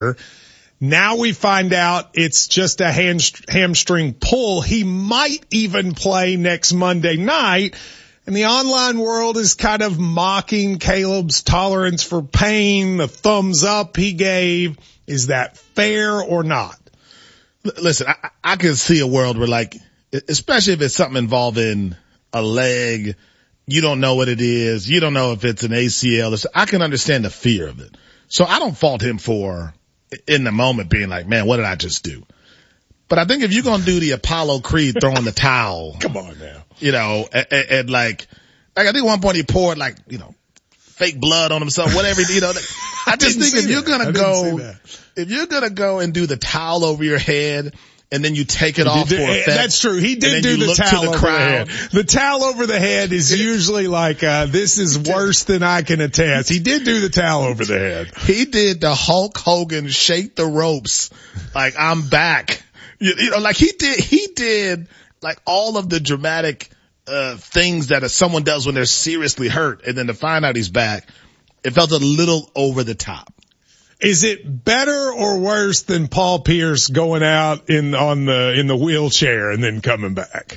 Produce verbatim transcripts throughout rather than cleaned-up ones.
Now we find out it's just a hand, hamstring pull. He might even play next Monday night. And the online world is kind of mocking Caleb's tolerance for pain, the thumbs up he gave. Is that fair or not? Listen, I, I can see a world where, like, especially if it's something involving a leg, you don't know what it is. You don't know if it's an A C L. I can understand the fear of it. So I don't fault him for, in the moment, being like, man, what did I just do? But I think if you're going to do the Apollo Creed throwing the towel. Come on now. You know, and, and, and like, like I think at one point he poured like, you know, fake blood on himself, whatever, you know. I just think if you're going to go, if you're going to go and do the towel over your head, and then you take it off do, for effect. That's true. He did do the towel the over crowd. the head. The towel over the head is usually like, uh, this is worse than I can attest. He did do the towel over the head. He did the Hulk Hogan shake the ropes. Like, I'm back. You, you know, like he did, he did like all of the dramatic, uh, things that someone does when they're seriously hurt. And then to find out he's back, it felt a little over the top. Is it better or worse than Paul Pierce going out in on the in the wheelchair and then coming back?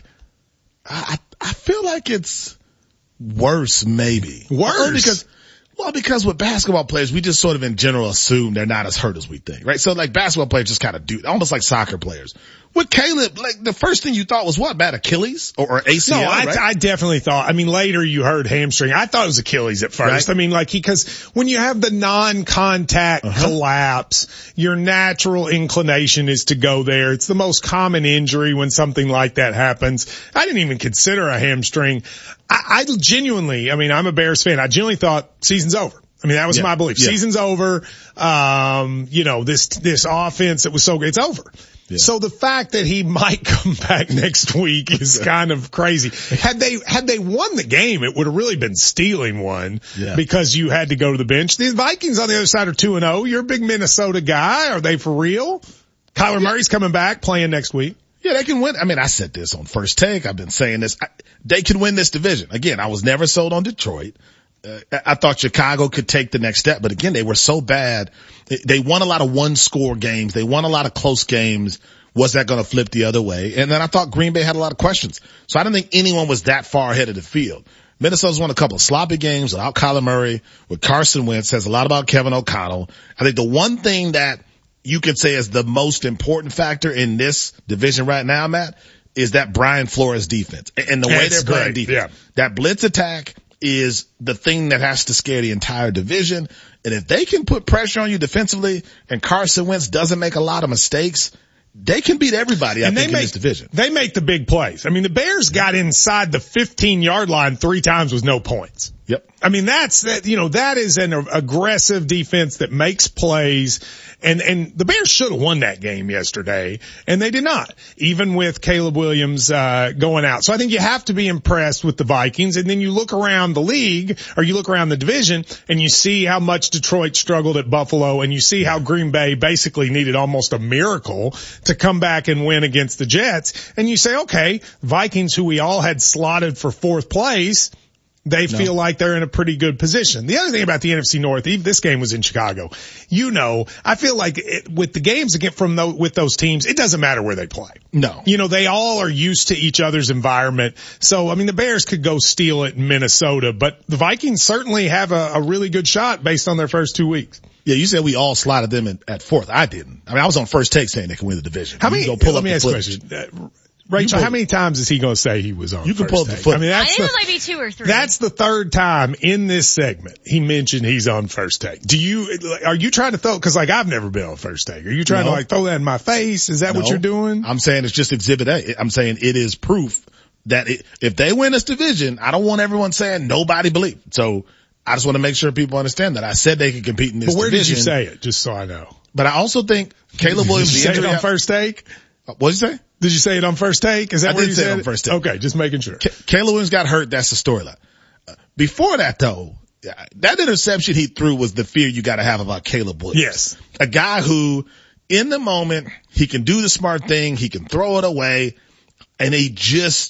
I I feel like it's worse, maybe. Worse well, because well because with basketball players, we just sort of in general assume they're not as hurt as we think, right? So like basketball players just kind of do, almost like soccer players. With Caleb, like the first thing you thought was what, bad Achilles or, or A C L? No, I, right? I definitely thought. I mean, later you heard hamstring. I thought it was Achilles at first. Right. I mean, like because when you have the non-contact uh-huh. collapse, your natural inclination is to go there. It's the most common injury when something like that happens. I didn't even consider a hamstring. I, I genuinely, I mean, I'm a Bears fan. I genuinely thought season's over. I mean, that was yeah. my belief. Yeah. Season's over. Um, you know, this this offense that was so good, it's over. Yeah. So the fact that he might come back next week is kind of crazy. Had they, had they won the game, it would have really been stealing one yeah. because you had to go to the bench. The Vikings on the other side are two and oh. You're a big Minnesota guy. Are they for real? Kyler yeah. Murray's coming back playing next week. Yeah, they can win. I mean, I said this on First Take. I've been saying this. I, they can win this division. Again, I was never sold on Detroit. Uh, I thought Chicago could take the next step, but again, they were so bad. They won a lot of one-score games. They won a lot of close games. Was that going to flip the other way? And then I thought Green Bay had a lot of questions. So I didn't think anyone was that far ahead of the field. Minnesota's won a couple of sloppy games without Kyler Murray, with Carson Wentz. Says a lot about Kevin O'Connell. I think the one thing that you could say is the most important factor in this division right now, Matt, is that Brian Flores defense and the way That's they're playing great. defense. Yeah. That blitz attack is the thing that has to scare the entire division. And if they can put pressure on you defensively and Carson Wentz doesn't make a lot of mistakes, they can beat everybody, I and think, they make, in this division. They make the big plays. I mean, the Bears got inside the fifteen-yard line three times with no points. Yep. I mean, that's that, you know, that is an aggressive defense that makes plays. And, and the Bears should have won that game yesterday, and they did not, even with Caleb Williams, uh, going out. So I think you have to be impressed with the Vikings. And then you look around the league, or you look around the division, and you see how much Detroit struggled at Buffalo, and you see how Green Bay basically needed almost a miracle to come back and win against the Jets. And you say, okay, Vikings, who we all had slotted for fourth place, they no. feel like they're in a pretty good position. The other thing about the N F C North, even this game was in Chicago. You know, I feel like it, with the games again from those, with those teams, it doesn't matter where they play. No. You know, they all are used to each other's environment. So, I mean, the Bears could go steal it in Minnesota, but the Vikings certainly have a, a really good shot based on their first two weeks. Yeah, you said we all slotted them in, at fourth. I didn't. I mean, I was on First Take saying they can win the division. How many, go pull let up me the ask you a question. Uh, Rachel, how many times is he going to say he was on? You can first pull up the take? foot. I mean, that's I think the, it might be two or three. That's the third time in this segment he mentioned he's on First Take. Do you, are you trying to throw, cause like I've never been on First Take. Are you trying no. to like throw that in my face? Is that no. what you're doing? I'm saying it's just exhibit A. I'm saying it is proof that it, if they win this division, I don't want everyone saying nobody believed. So I just want to make sure people understand that I said they could compete in this division. But where division. did you say it? Just so I know. But I also think Caleb Williams. Did you say it on First Take? What'd you say? Did you say it on First Take? Is that I where did you say said it on it? First Take. Okay, just making sure. K- Caleb Williams got hurt. That's the storyline. Uh, before that though, that interception he threw was the fear you got to have about Caleb Williams. Yes. A guy who in the moment, he can do the smart thing. He can throw it away and he just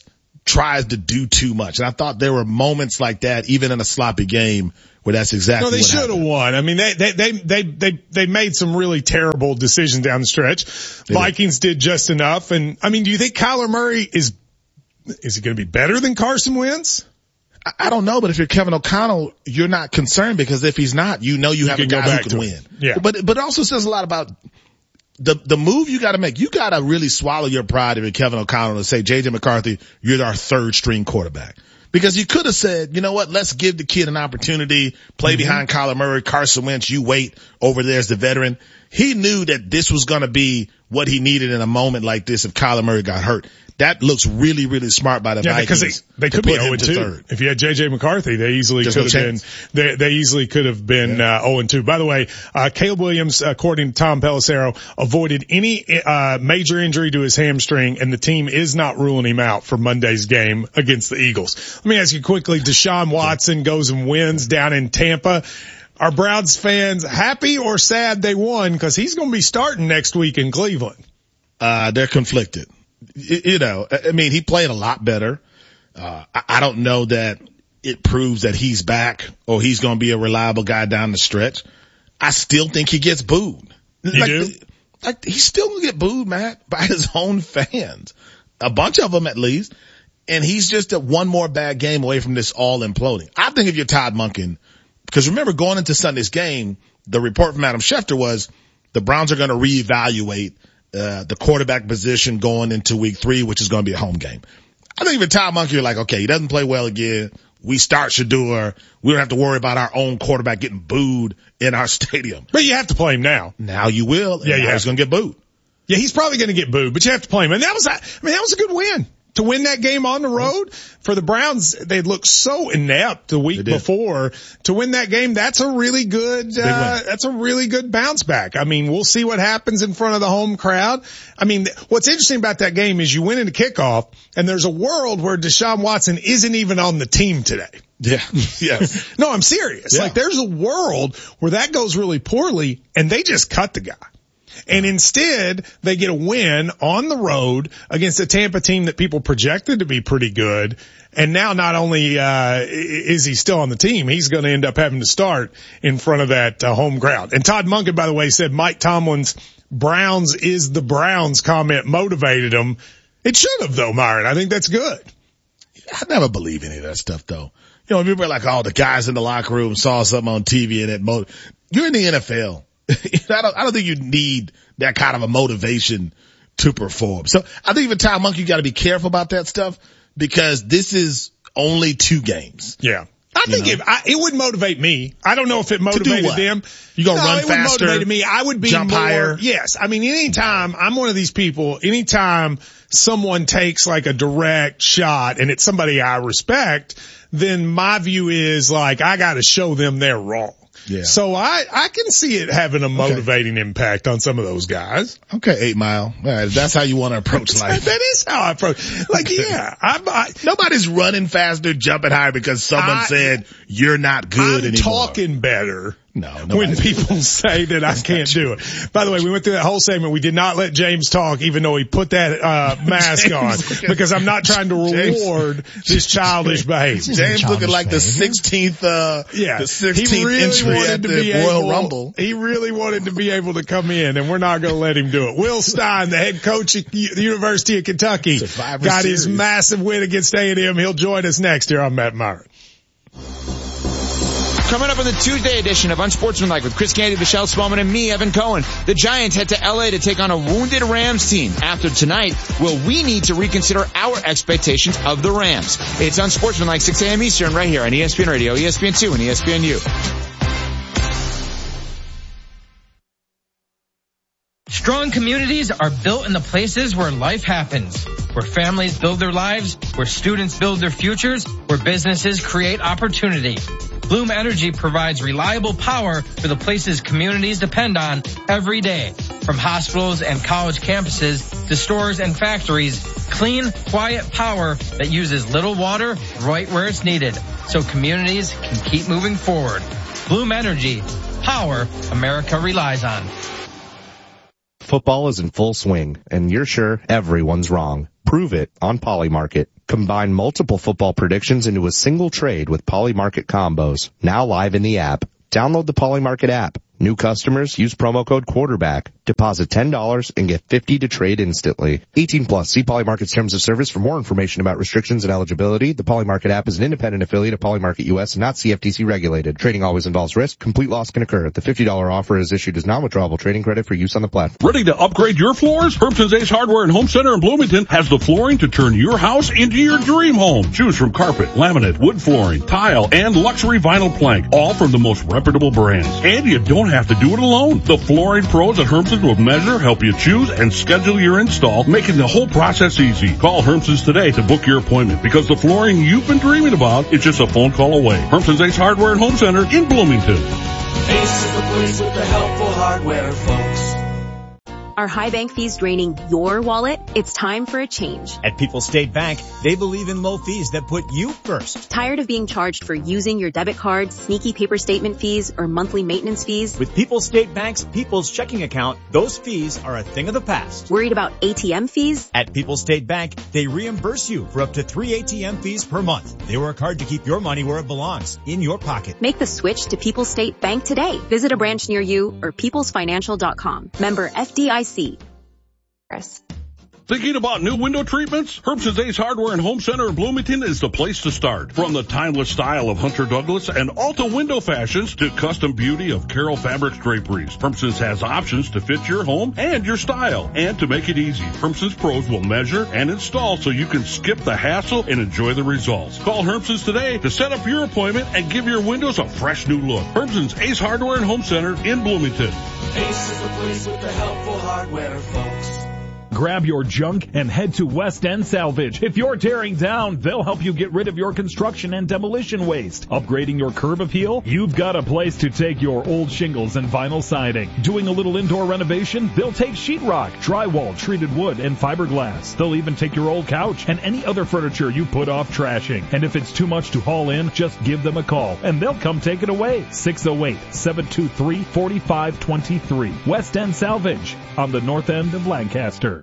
tries to do too much. And I thought there were moments like that, even in a sloppy game, where that's exactly what happened. No, they should have won. I mean, they, they, they, they, they, they made some really terrible decisions down the stretch. They Vikings did. did just enough. And I mean, do you think Kyler Murray is, is he going to be better than Carson Wentz? I don't know, but if you're Kevin O'Connell, you're not concerned, because if he's not, you know you, you have a guy who can win. Yeah. But, but it also says a lot about the, the move you gotta make. You gotta really swallow your pride if you're Kevin O'Connell and say, J J McCarthy, you're our third string quarterback. Because you could have said, you know what, let's give the kid an opportunity, play mm-hmm. behind Kyler Murray, Carson Wentz, you wait, over there's the veteran. He knew that this was gonna be what he needed in a moment like this if Kyler Murray got hurt. That looks really, really smart by the yeah, Vikings. Because they, they could be oh and two. If you had J J McCarthy, they easily There's could no have been, they, they easily could have been, yeah. uh, oh and two. By the way, uh, Caleb Williams, according to Tom Pelissero, avoided any, uh, major injury to his hamstring, and the team is not ruling him out for Monday's game against the Eagles. Let me ask you quickly, Deshaun Watson goes and wins down in Tampa. Are Browns fans happy or sad they won? Cause he's going to be starting next week in Cleveland. Uh, they're conflicted. You know, I mean, he played a lot better. Uh, I don't know that it proves that he's back or he's going to be a reliable guy down the stretch. I still think he gets booed. You like, do? Like, he's still going to get booed, Matt, by his own fans. A bunch of them at least. And he's just a one more bad game away from this all imploding. I think if you're Todd Monken, because remember going into Sunday's game, the report from Adam Schefter was the Browns are going to reevaluate Uh, the quarterback position going into week three, which is going to be a home game. I think if Todd Monken, you're like, okay, he doesn't play well again. We start Shedeur. We don't have to worry about our own quarterback getting booed in our stadium. But you have to play him now. Now you will. Yeah, yeah. He's going to get booed. Yeah, he's probably going to get booed, but you have to play him. And that was, I mean, that was a good win. To win that game on the road for the Browns, they looked so inept the week before. To win that game, that's a really good, uh, that's a really good bounce back. I mean, we'll see what happens in front of the home crowd. I mean, what's interesting about that game is you win into kickoff, and there's a world where Deshaun Watson isn't even on the team today. Yeah. Yes. No, I'm serious. Yeah. Like, there's a world where that goes really poorly, and they just cut the guy. And instead, they get a win on the road against a Tampa team that people projected to be pretty good. And now not only, uh, is he still on the team, he's going to end up having to start in front of that uh, home crowd. And Todd Monken, by the way, said Mike Tomlin's Browns is the Browns comment motivated him. It should have though, Myron. I think that's good. I never believe any of that stuff though. You know, people are like, oh, the guys in the locker room saw something on T V and it motivated. You're in the N F L. I don't, I don't think you need that kind of a motivation to perform. So I think even Todd Monken, you got to be careful about that stuff because this is only two games. Yeah. I think if I, it would motivate me. I don't know if it motivated them. You gonna no, run it faster? Would motivate me. I would be jump more, higher. Yes. I mean, anytime I'm one of these people, anytime someone takes like a direct shot and it's somebody I respect, then my view is like, I got to show them they're wrong. Yeah. So I, I can see it having a motivating okay. impact on some of those guys. Okay, Eight Mile. All right, that's how you want to approach life. That is how I approach. Like, yeah, I, I, nobody's running faster, jumping higher because someone I, said you're not good I'm anymore. Talking better. No, when people say that I can't do it. By the way, we went through that whole segment. We did not let James talk, even though he put that uh mask on, because I'm not trying to reward James, this childish behavior. James looking like behavior. the sixteenth, uh, yeah, the sixteenth really entry at the Royal able, Rumble. He really wanted to be able to come in, and we're not going to let him do it. Will Stein, the head coach at the University of Kentucky, got his massive win against A and M. He'll join us next here on Matt Myron. Coming up on the Tuesday edition of Unsportsmanlike with Chris Candy, Michelle Spellman, and me, Evan Cohen. The Giants head to L A to take on a wounded Rams team. After tonight, will we need to reconsider our expectations of the Rams? It's Unsportsmanlike, six a.m. Eastern, right here on E S P N Radio, E S P N two, and E S P N U. Strong communities are built in the places where life happens, where families build their lives, where students build their futures, where businesses create opportunity. Bloom Energy provides reliable power for the places communities depend on every day. From hospitals and college campuses to stores and factories, clean, quiet power that uses little water right where it's needed, so communities can keep moving forward. Bloom Energy, power America relies on. Football is in full swing, and you're sure everyone's wrong. Prove it on Polymarket. Combine multiple football predictions into a single trade with Polymarket Combos, now live in the app. Download the Polymarket app. New customers use promo code quarterback. Deposit ten dollars and get fifty dollars to trade instantly. eighteen plus. See Polymarket's terms of service for more information about restrictions and eligibility. The Polymarket app is an independent affiliate of Polymarket U S and not C F T C regulated. Trading always involves risk. Complete loss can occur. The fifty dollars offer is issued as non-withdrawable trading credit for use on the platform. Ready to upgrade your floors? Herbson's Ace Hardware and Home Center in Bloomington has the flooring to turn your house into your dream home. Choose from carpet, laminate, wood flooring, tile, and luxury vinyl plank, all from the most reputable brands. And you don't have to do it alone. The flooring pros at Hermson's will measure, help you choose, and schedule your install, making the whole process easy. Call Hermson's today to book your appointment, because the flooring you've been dreaming about is just a phone call away. Hermson's Ace Hardware and Home Center in Bloomington. Ace is the place with the helpful hardware, folks. Are high bank fees draining your wallet? It's time for a change. At People's State Bank, they believe in low fees that put you first. Tired of being charged for using your debit card, sneaky paper statement fees, or monthly maintenance fees? With People's State Bank's People's Checking Account, those fees are a thing of the past. Worried about A T M fees? At People's State Bank, they reimburse you for up to three A T M fees per month. They work hard to keep your money where it belongs, in your pocket. Make the switch to People's State Bank today. Visit a branch near you or peoples financial dot com. Member F D I C. Thinking about new window treatments? Herbson's Ace Hardware and Home Center in Bloomington is the place to start. From the timeless style of Hunter Douglas and Alta window fashions to custom beauty of Carroll Fabrics draperies, Herbson's has options to fit your home and your style. And to make it easy, Herbson's pros will measure and install so you can skip the hassle and enjoy the results. Call Herbson's today to set up your appointment and give your windows a fresh new look. Herbson's Ace Hardware and Home Center in Bloomington. Ace is the place with the helpful hardware, folks. Grab your junk and head to West End Salvage. If you're tearing down, they'll help you get rid of your construction and demolition waste. Upgrading your curb appeal? You've got a place to take your old shingles and vinyl siding. Doing a little indoor renovation? They'll take sheetrock, drywall, treated wood, and fiberglass. They'll even take your old couch and any other furniture you put off trashing. And if it's too much to haul in, just give them a call and they'll come take it away. six oh eight, seven two three, four five two three. West End Salvage on the north end of Lancaster.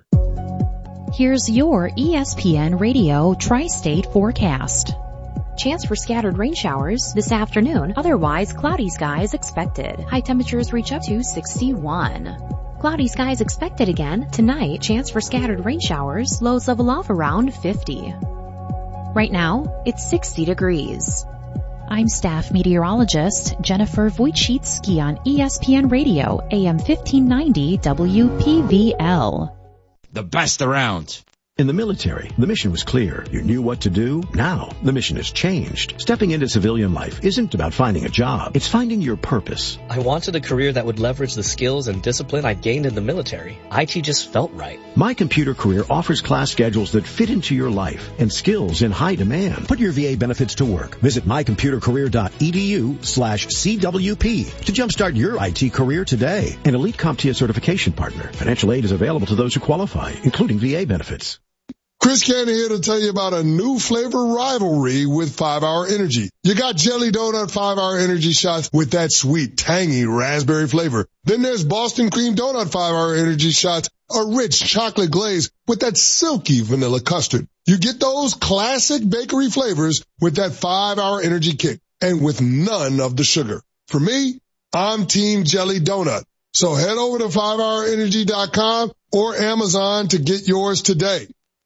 Here's your E S P N Radio Tri-State forecast. Chance for scattered rain showers this afternoon. Otherwise, cloudy skies expected. High temperatures reach up to sixty-one. Cloudy skies expected again tonight. Chance for scattered rain showers. Lows level off around fifty. Right now, it's sixty degrees. I'm staff meteorologist Jennifer Wojcicki on E S P N Radio, A M fifteen ninety W P V L. The best around. In the military, the mission was clear. You knew what to do. Now, the mission has changed. Stepping into civilian life isn't about finding a job. It's finding your purpose. I wanted a career that would leverage the skills and discipline I gained in the military. I T just felt right. My Computer Career offers class schedules that fit into your life and skills in high demand. Put your V A benefits to work. Visit my computer career dot e d u slash C W P to jumpstart your I T career today. An Elite CompTIA certification partner. Financial aid is available to those who qualify, including V A benefits. Chris Candy here to tell you about a new flavor rivalry with five hour Energy. You got Jelly Donut five hour Energy shots with that sweet, tangy raspberry flavor. Then there's Boston Cream Donut five hour Energy shots, a rich chocolate glaze with that silky vanilla custard. You get those classic bakery flavors with that five hour Energy kick and with none of the sugar. For me, I'm Team Jelly Donut. So head over to five hour energy dot com or Amazon to get yours today.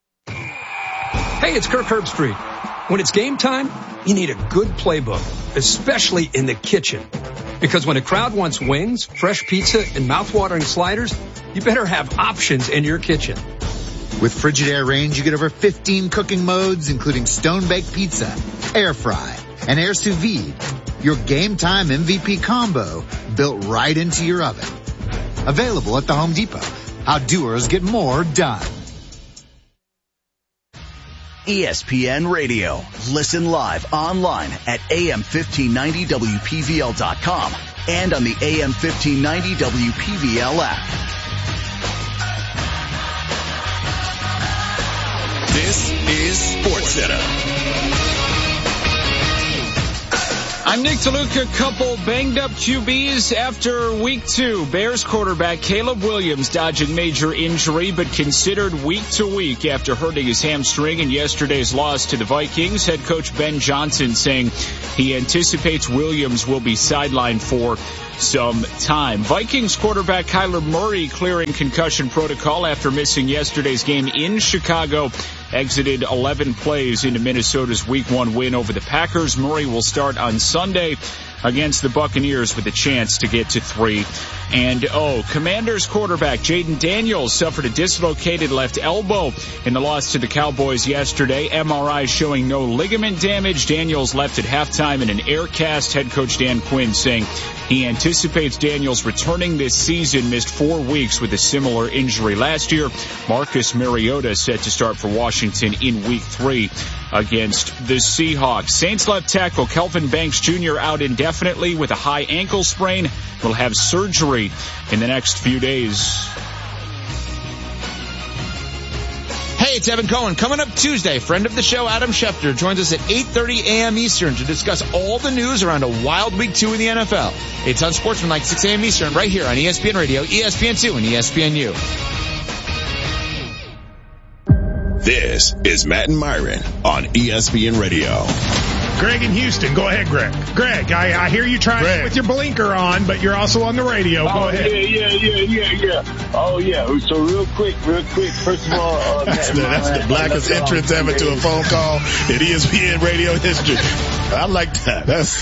Hey, it's Kirk Herbstreit. When it's game time, you need a good playbook, especially in the kitchen. Because when a crowd wants wings, fresh pizza, and mouthwatering sliders, you better have options in your kitchen. With Frigidaire Range, you get over fifteen cooking modes, including stone-baked pizza, air fry, and air sous vide. Your game time M V P combo built right into your oven. Available at the Home Depot. How doers get more done. E S P N Radio. Listen live online at A M fifteen ninety W P V L dot com and on the A M fifteen ninety W P V L app. This is SportsCenter. I'm Nick DeLuca. Couple banged up Q Bs after week two. Bears quarterback Caleb Williams dodging major injury, but considered week to week after hurting his hamstring in yesterday's loss to the Vikings. Head coach Ben Johnson saying he anticipates Williams will be sidelined for some time. Vikings quarterback Kyler Murray clearing concussion protocol after missing yesterday's game in Chicago. Exited eleven plays into Minnesota's week one win over the Packers. Murray will start on Sunday against the Buccaneers with a chance to get to three and oh. Commanders quarterback Jaden Daniels suffered a dislocated left elbow in the loss to the Cowboys yesterday. M R I showing no ligament damage. Daniels left at halftime in an air cast. Head coach Dan Quinn saying he anticipates Daniels returning this season. Missed four weeks with a similar injury last year. Marcus Mariota set to start for Washington in week three against the Seahawks. Saints left tackle Kelvin Banks Junior out indefinitely with a high ankle sprain. Will have surgery in the next few days. Hey, it's Evan Cohen. Coming up Tuesday, friend of the show Adam Schefter joins us at eight thirty a.m. Eastern to discuss all the news around a wild week two in the N F L. It's Unsportsmanlike, six a.m. Eastern, right here on E S P N Radio, E S P N two, and E S P N U. This is Matt and Myron on E S P N Radio. Greg in Houston. Go ahead, Greg. Greg, I, I hear you trying Greg. with your blinker on, but you're also on the radio. Go oh, ahead. Yeah, yeah, yeah, yeah, yeah. Oh, yeah. So real quick, real quick. First of all, uh, that's, the, that's the blackest entrance ever to a phone call in E S P N radio history. I like that. That's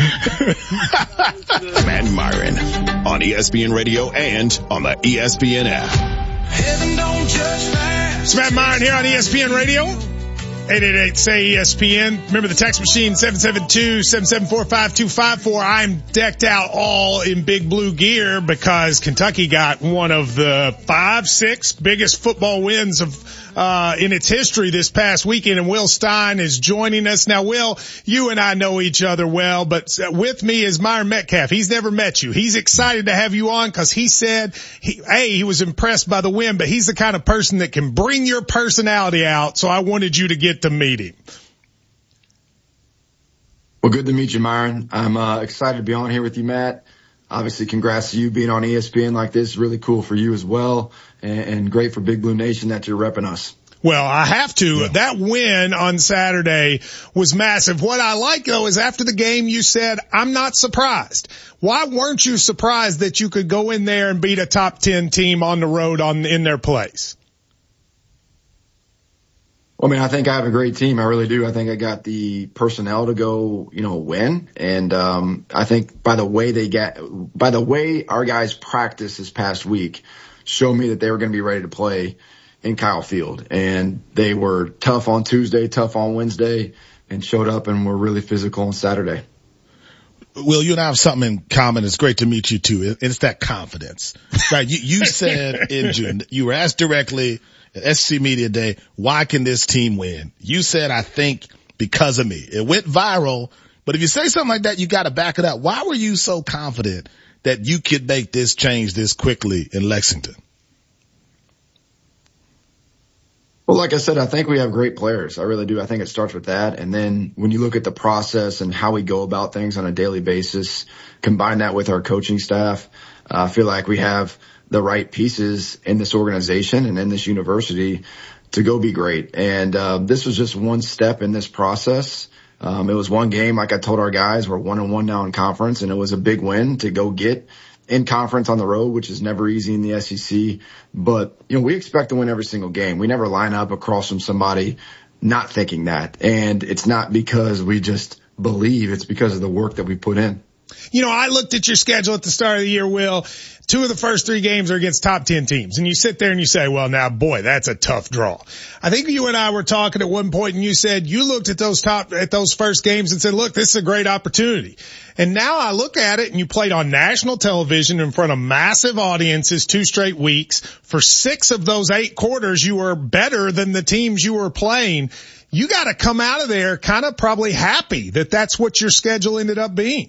Matt and Myron on E S P N Radio and on the E S P N app. Heaven don't judge that. It's Matt Myron here on E S P N Radio. eight eight eight, say E S P N. Remember the text machine, seven seven two, seven seven four, five two five four. I'm decked out all in big blue gear because Kentucky got one of the five, six biggest football wins of uh in its history this past weekend, and Will Stein is joining us. Now, Will, you and I know each other well, but with me is Myron Metcalf. He's never met you. He's excited to have you on because he said, he, A, he was impressed by the win, but he's the kind of person that can bring your personality out, so I wanted you to get to meet him. Well, good to meet you, Myron. I'm uh, excited to be on here with you, Matt. Obviously, congrats to you being on E S P N like this. Really cool for you as well, and, and great for Big Blue Nation that you're repping us. Well, I have to. Yeah. That win on Saturday was massive. What I like, though, is after the game you said, I'm not surprised. Why weren't you surprised that you could go in there and beat a top ten team on the road on in their place? Well, I mean, I think I have a great team. I really do. I think I got the personnel to go, you know, win. And, um, I think by the way they get, by the way our guys practiced this past week showed me that they were going to be ready to play in Kyle Field. And they were tough on Tuesday, tough on Wednesday, and showed up and were really physical on Saturday. Will, you and I have something in common. It's great to meet you too. It's that confidence, right? You, you said in June, you were asked directly at S C Media Day, why can this team win? You said, I think because of me. It went viral, but if you say something like that, you got to back it up. Why were you so confident that you could make this change this quickly in Lexington? Well, like I said, I think we have great players. I really do. I think it starts with that. And then when you look at the process and how we go about things on a daily basis, combine that with our coaching staff, uh, I feel like we have the right pieces in this organization and in this university to go be great. And uh, this was just one step in this process. Um, it was one game. Like I told our guys, we're one and one now in conference, and it was a big win to go get in conference on the road, which is never easy in the S E C. But, you know, we expect to win every single game. We never line up across from somebody not thinking that. And it's not because we just believe, it's because of the work that we put in. You know, I looked at your schedule at the start of the year, Will. Two of the first three games are against top ten teams. And you sit there and you say, well, now, boy, that's a tough draw. I think you and I were talking at one point and you said you looked at those top, at those first games and said, look, this is a great opportunity. And now I look at it and you played on national television in front of massive audiences two straight weeks. For six of those eight quarters, you were better than the teams you were playing. You got to come out of there kind of probably happy that that's what your schedule ended up being.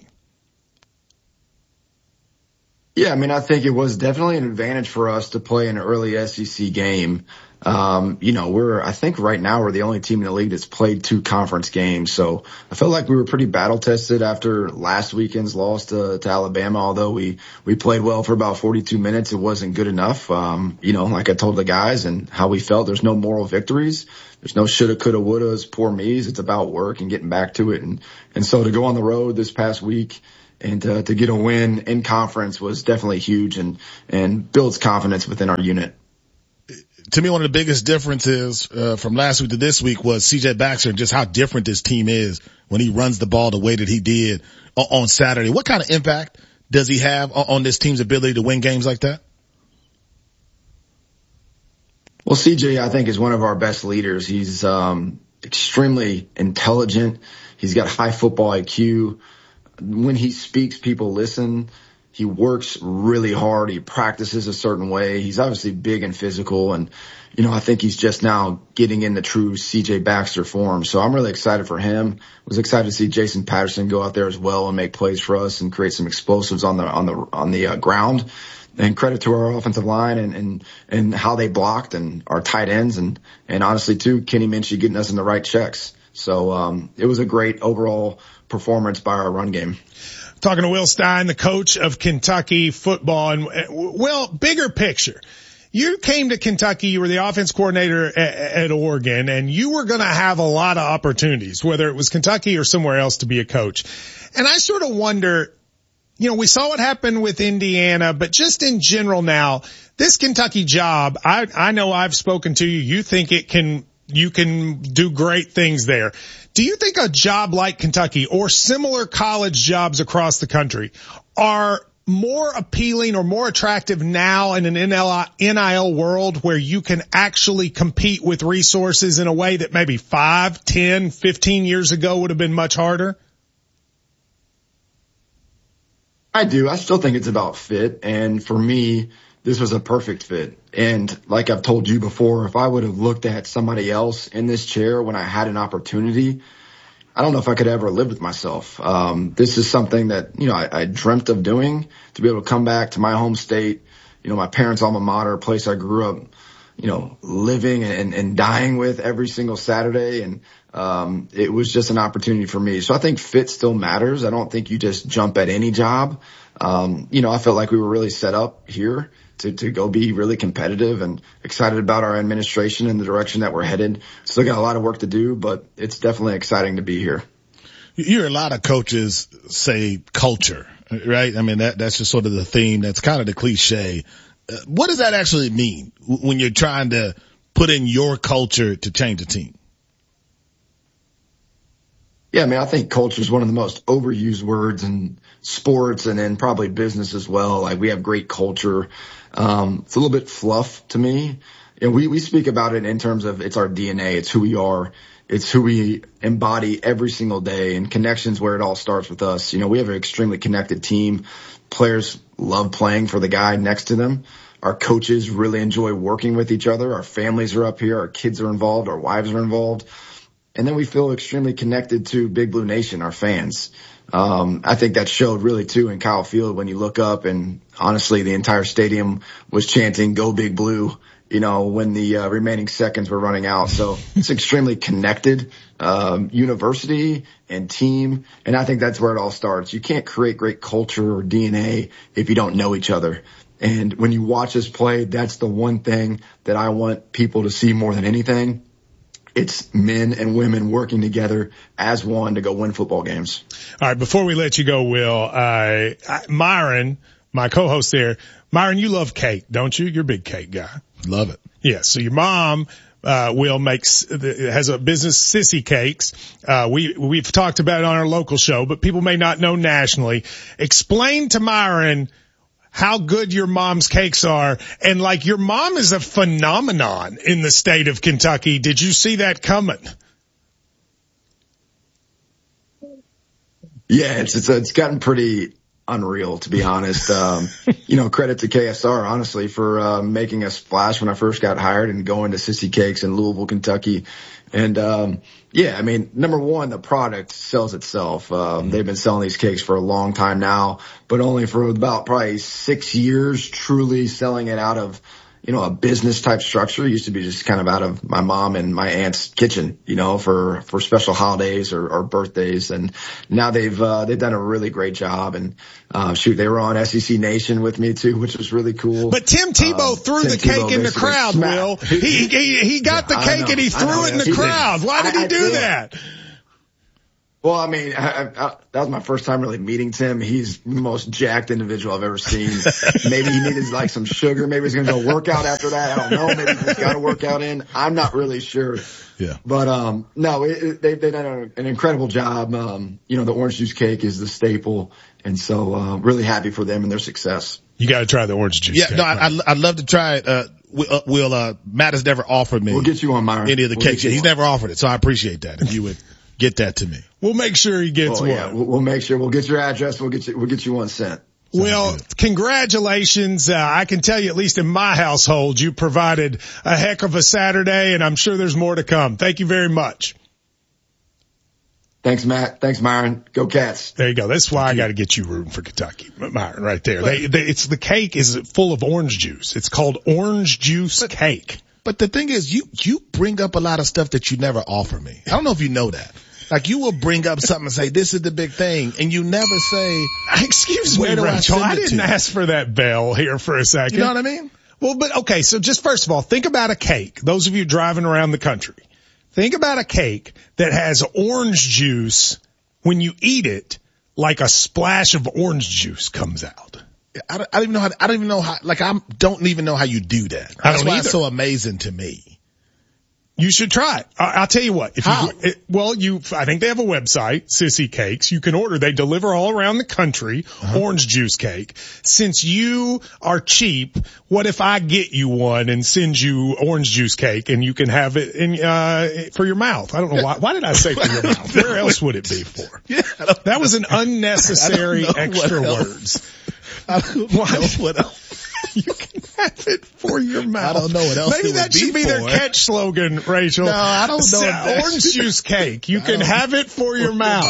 Yeah, I mean, I think it was definitely an advantage for us to play an early S E C game. Um, you know, we're, I think right now we're the only team in the league that's played two conference games. So I felt like we were pretty battle tested after last weekend's loss to, to Alabama. Although we, we played well for about forty-two minutes, it wasn't good enough. Um, you know, like I told the guys and how we felt, there's no moral victories. There's no shoulda, coulda, wouldas, poor me's. It's about work and getting back to it. And, and so to go on the road this past week and to, to get a win in conference was definitely huge and, and builds confidence within our unit. To me, one of the biggest differences uh, from last week to this week was C J Baxter and just how different this team is when he runs the ball the way that he did on Saturday. What kind of impact does he have on this team's ability to win games like that? Well, C J, I think, is one of our best leaders. He's um extremely intelligent. He's got high football I Q. When he speaks, people listen. He works really hard. He practices a certain way. He's obviously big and physical. And, you know, I think he's just now getting in the true C J Baxter form. So I'm really excited for him. Was excited to see Jason Patterson go out there as well and make plays for us and create some explosives on the, on the, on the uh, ground. And credit to our offensive line and, and, and how they blocked and our tight ends and, and honestly too, Kenny Minchey getting us in the right checks. So, um, it was a great overall performance by our run game. Talking to Will Stein, the coach of Kentucky football. And, Will, bigger picture. You came to Kentucky, you were the offense coordinator at, at Oregon, and you were going to have a lot of opportunities, whether it was Kentucky or somewhere else, to be a coach. And I sort of wonder, you know, we saw what happened with Indiana, but just in general now, this Kentucky job, I, I know I've spoken to you. You think it can, you can do great things there. Do you think a job like Kentucky or similar college jobs across the country are more appealing or more attractive now in an N I L world where you can actually compete with resources in a way that maybe five, ten, fifteen years ago would have been much harder? I do. I still think it's about fit. And for me, this was a perfect fit. And like I've told you before, if I would have looked at somebody else in this chair when I had an opportunity, I don't know if I could ever live with myself. Um, this is something that, you know, I, I dreamt of doing, to be able to come back to my home state, you know, my parents' alma mater, a place I grew up, you know, living and, and dying with every single Saturday. And, um, it was just an opportunity for me. So I think fit still matters. I don't think you just jump at any job. Um, you know, I felt like we were really set up here to, to go be really competitive and excited about our administration and the direction that we're headed. Still got a lot of work to do, but it's definitely exciting to be here. You hear a lot of coaches say culture, right? I mean, that, that's just sort of the theme. That's kind of the cliche. Uh, what does that actually mean when you're trying to put in your culture to change a team? Yeah, I mean, I think culture is one of the most overused words in sports and in probably business as well. Like, we have great culture. Um, it's a little bit fluff to me. And we, we speak about it in terms of it's our D N A. It's who we are. It's who we embody every single day, and connections where it all starts with us. You know, we have an extremely connected team. Players love playing for the guy next to them. Our coaches really enjoy working with each other. Our families are up here. Our kids are involved. Our wives are involved. And then we feel extremely connected to Big Blue Nation, our fans. Um, I think that showed really too in Kyle Field when you look up, and honestly, the entire stadium was chanting "Go Big Blue," you know, when the uh, remaining seconds were running out. So it's extremely connected, um, university and team. And I think that's where it all starts. You can't create great culture or D N A if you don't know each other. And when you watch us play, that's the one thing that I want people to see more than anything. It's men and women working together as one to go win football games. All right, before we let you go, Will, uh, Myron, my co-host there, Myron, you love cake, don't you? You're a big cake guy. Love it. Yeah, so your mom, uh, Will makes, has a business, Sissy Cakes. Uh, we, we've talked about it on our local show, but people may not know nationally. Explain to Myron how good your mom's cakes are. And like, your mom is a phenomenon in the state of Kentucky. Did you see that coming? Yeah, it's, it's, it's gotten pretty unreal, to be honest. Um, you know, credit to K S R, honestly, for, uh, making a splash when I first got hired and going to Sissy Cakes in Louisville, Kentucky. And, um, yeah, I mean, number one, the product sells itself. Um, they've been selling these cakes for a long time now, but only for about probably six years truly selling it out of, you know, a business type structure. It used to be just kind of out of my mom and my aunt's kitchen, you know, for, for special holidays or, or birthdays. And now they've, uh, they've done a really great job. And, uh, shoot, they were on S E C Nation with me too, which was really cool. But Tim Tebow um, threw Tim the cake Tebow in the crowd, smacked. Will. He, he, he got yeah, the cake and he threw it in the he crowd. Did. Why did I, he do I that? Well, I mean, I, I, that was my first time really meeting Tim. He's the most jacked individual I've ever seen. Maybe he needed like some sugar. Maybe he's going to go work out after that. I don't know. Maybe he's got a workout in. I'm not really sure. Yeah. But, um, no, it, it, they, they've done an incredible job. Um, you know, the orange juice cake is the staple. And so, uh, really happy for them and their success. You got to try the orange juice yeah, cake. Yeah, no, right? I, I'd love to try it. Uh, Will, Will uh, Matt has never offered me. We'll get you on, Myron. Any of the we'll cakes. He's on. Never offered it. So I appreciate that. If you would get that to me. We'll make sure he gets oh, one. Yeah, we'll, we'll make sure. We'll get your address. We'll get you, we'll get you one sent. Well, congratulations. Uh, I can tell you, at least in my household, you provided a heck of a Saturday, and I'm sure there's more to come. Thank you very much. Thanks, Matt. Thanks, Myron. Go Cats. There you go. That's why I got to get you rooting for Kentucky, Myron, right there. They, they, it's the cake is full of orange juice. It's called orange juice but, cake. But the thing is, you, you bring up a lot of stuff that you never offer me. I don't know if you know that. Like you will bring up something and say, this is the big thing. And you never say, excuse me, Rachel, I, I didn't ask for that bell here for a second. You know what I mean? Well, but okay. So just first of all, think about a cake. Those of you driving around the country, think about a cake that has orange juice. When you eat it, like a splash of orange juice comes out. I don't, I don't even know how, I don't even know how, like I don't even know how you do that. That's I don't why either. It's so amazing to me. You should try it. I, I'll tell you what. If how? You, it, well, you, I think they have a website, Sissy Cakes. You can order. They deliver all around the country, uh-huh. orange juice cake. Since you are cheap, what if I get you one and send you orange juice cake and you can have it in, uh, for your mouth? I don't know why. Why did I say for your mouth? Where else would it be for? Yeah, that was an unnecessary extra words. I don't know what else. You can have it for your mouth. I don't know what else. Maybe it that would should be, be for. their catch slogan, Rachel. No, I don't know. That orange juice cake. You can have it for your mouth.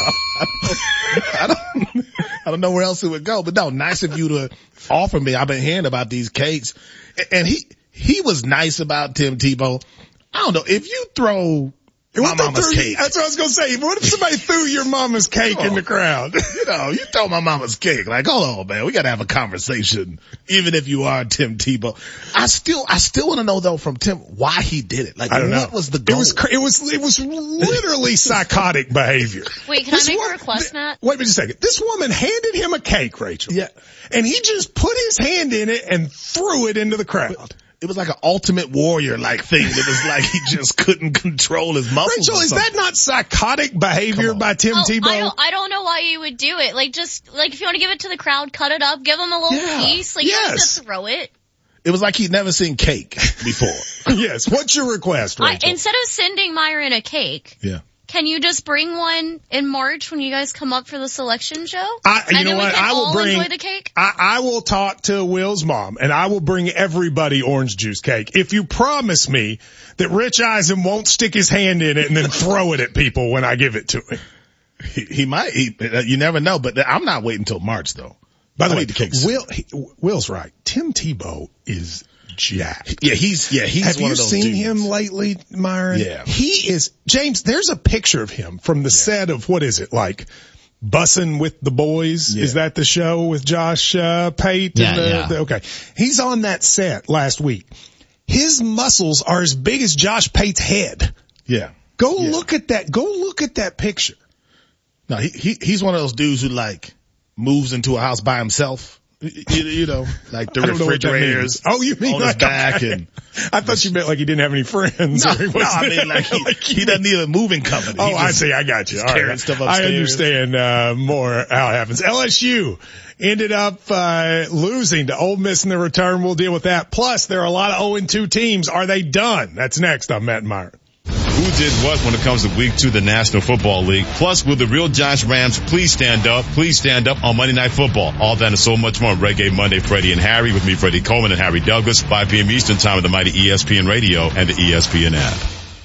I don't, I don't know where else it would go, but no, nice of you to offer me. I've been hearing about these cakes, and he he was nice about Tim Tebow. I don't know if you throw. My mama's threw, cake. That's what I was going to say. What if somebody threw your mama's cake oh, in the crowd? You know, you throw my mama's cake. Like, hold on, man. We got to have a conversation. Even if you are Tim Tebow. I still, I still want to know though from Tim why he did it. Like, I don't what know. was the goal? It was, it was, it was literally psychotic behavior. Wait, can this I make one, a request, Matt? Wait a second. This woman handed him a cake, Rachel. Yeah. And he just put his hand in it and threw it into the crowd. But, it was like an Ultimate Warrior-like thing. It was like he just couldn't control his muscles. Rachel, is that not psychotic behavior by Tim oh, Tebow? I don't, I don't know why you would do it. Like, just, like, if you want to give it to the crowd, cut it up, give them a little yeah. piece. Like, yes. you don't have to throw it. It was like he'd never seen cake before. Yes. What's your request, Rachel? I, instead of sending Myron a cake. Yeah. Can you just bring one in March when you guys come up for the selection show? I, you and know then what? we can I will all bring. enjoy the cake? I, I will talk to Will's mom, and I will bring everybody orange juice cake if you promise me that Rich Eisen won't stick his hand in it and then throw it at people when I give it to him. He, he might. He, you never know. But I'm not waiting until March, though. By the I way, the cake Will he, Will's right. Tim Tebow is jacked. Yeah, he's, yeah, he's Have one you of those seen dudes. him lately, Myron? Yeah. He is, James, there's a picture of him from the yeah. set of, what is it, like, Bussin' with the Boys? Yeah. Is that the show with Josh, uh, Pate? Yeah, and the, yeah. the, okay. He's on that set last week. His muscles are as big as Josh Pate's head. Yeah. Go yeah. look at that, go look at that picture. No, he, he, he's one of those dudes who like moves into a house by himself. You, you know, like the refrigerators. Oh, you mean on like his back okay. and I thought you meant like he didn't have any friends. No, or he no I mean like he, like he doesn't need a moving company. Oh, he I see. I got you. All carrying right. stuff upstairs. I understand uh more how it happens. L S U ended up uh losing to Ole Miss in the return. We'll deal with that. Plus, there are a lot of oh and two teams. Are they done? That's next on Matt and Myron. Who did what when it comes to week two of the National Football League? Plus, will the real Giants Rams please stand up? Please stand up on Monday Night Football. All that and so much more on Reggae Monday. Freddie and Harry with me, Freddie Coleman and Harry Douglas, five p.m. Eastern time of the mighty E S P N Radio and the E S P N app.